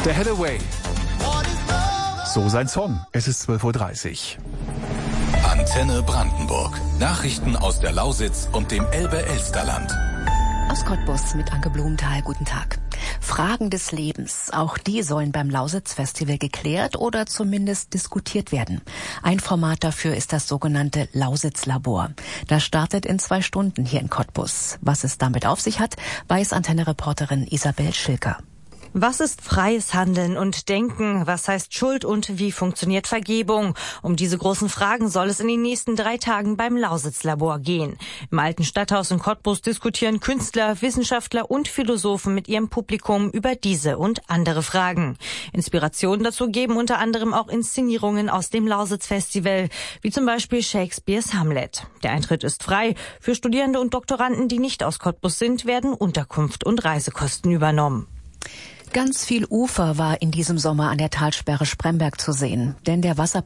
Der Hathaway. So sein Song. Es ist 12:30 Uhr. Antenne Brandenburg. Nachrichten aus der Lausitz und dem Elbe-Elsterland. Aus Cottbus mit Anke Blumenthal. Guten Tag. Fragen des Lebens, auch die sollen beim Lausitz-Festival geklärt oder zumindest diskutiert werden. Ein Format dafür ist das sogenannte Lausitz-Labor. Das startet in 2 Stunden hier in Cottbus. Was es damit auf sich hat, weiß Antenne-Reporterin Isabel Schilker. Was ist freies Handeln und Denken? Was heißt Schuld und wie funktioniert Vergebung? Um diese großen Fragen soll es in den nächsten 3 Tagen beim Lausitz-Labor gehen. Im alten Stadthaus in Cottbus diskutieren Künstler, Wissenschaftler und Philosophen mit ihrem Publikum über diese und andere Fragen. Inspirationen dazu geben unter anderem auch Inszenierungen aus dem Lausitz-Festival, wie zum Beispiel Shakespeares Hamlet. Der Eintritt ist frei. Für Studierende und Doktoranden, die nicht aus Cottbus sind, werden Unterkunft und Reisekosten übernommen. Ganz viel Ufer war in diesem Sommer an der Talsperre Spremberg zu sehen, denn der